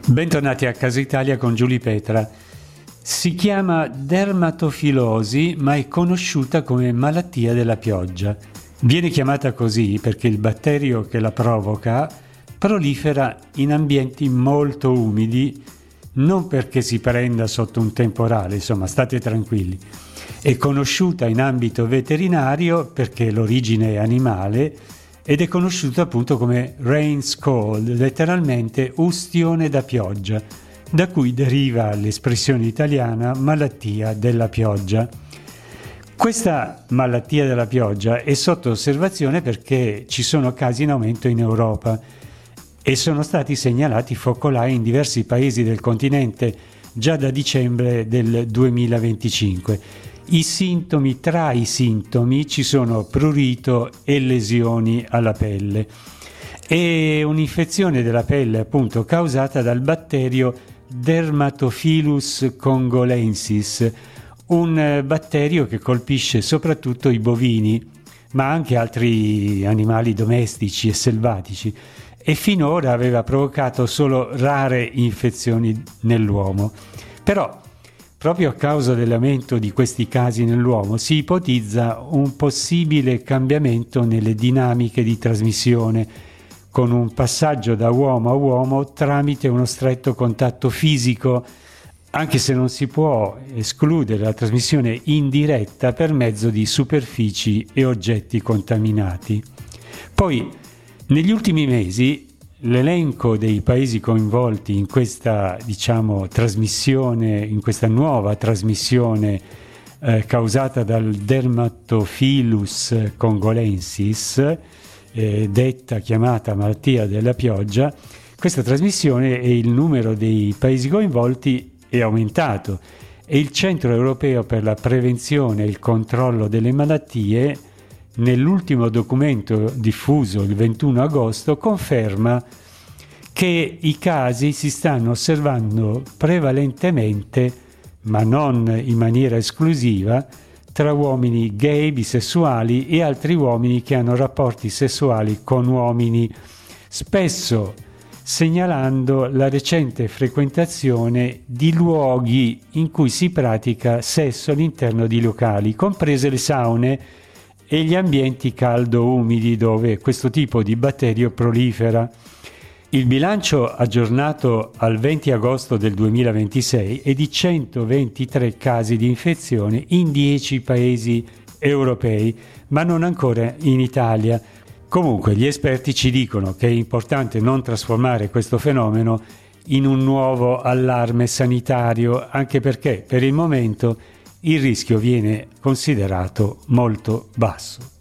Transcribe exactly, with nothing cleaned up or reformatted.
Bentornati a Casa Italia con Giulio Petra. Si chiama dermatofilosi, ma è conosciuta come malattia della pioggia. Viene chiamata così perché il batterio che la provoca prolifera in ambienti molto umidi, non perché si prenda sotto un temporale, insomma, state tranquilli. È conosciuta in ambito veterinario perché l'origine è animale ed è conosciuta appunto come rain's cold, letteralmente ustione da pioggia, da cui deriva l'espressione italiana malattia della pioggia. Questa malattia della pioggia è sotto osservazione perché ci sono casi in aumento in Europa e sono stati segnalati focolai in diversi paesi del continente già da dicembre del duemilaventicinque. I sintomi, tra i sintomi ci sono prurito e lesioni alla pelle. È un'infezione della pelle appunto causata dal batterio Dermatophilus congolensis, un batterio che colpisce soprattutto i bovini, ma anche altri animali domestici e selvatici, e finora aveva provocato solo rare infezioni nell'uomo. Però proprio a causa dell'aumento di questi casi nell'uomo si ipotizza un possibile cambiamento nelle dinamiche di trasmissione, con un passaggio da uomo a uomo tramite uno stretto contatto fisico, anche se non si può escludere la trasmissione indiretta per mezzo di superfici e oggetti contaminati. Poi, negli ultimi mesi, l'elenco dei paesi coinvolti in questa, diciamo, trasmissione, in questa nuova trasmissione eh, causata dal Dermatophilus congolensis, eh, detta chiamata malattia della pioggia, questa trasmissione e il numero dei paesi coinvolti è aumentato e il Centro Europeo per la Prevenzione e il Controllo delle Malattie, nell'ultimo documento diffuso il ventuno agosto, conferma che i casi si stanno osservando prevalentemente, ma non in maniera esclusiva, tra uomini gay, bisessuali e altri uomini che hanno rapporti sessuali con uomini, spesso segnalando la recente frequentazione di luoghi in cui si pratica sesso all'interno di locali, comprese le saune e gli ambienti caldo-umidi dove questo tipo di batterio prolifera. Il bilancio aggiornato al venti agosto del duemilaventisei è di centoventitré casi di infezione in dieci paesi europei, ma non ancora in Italia. Comunque gli esperti ci dicono che è importante non trasformare questo fenomeno in un nuovo allarme sanitario, anche perché per il momento il rischio viene considerato molto basso.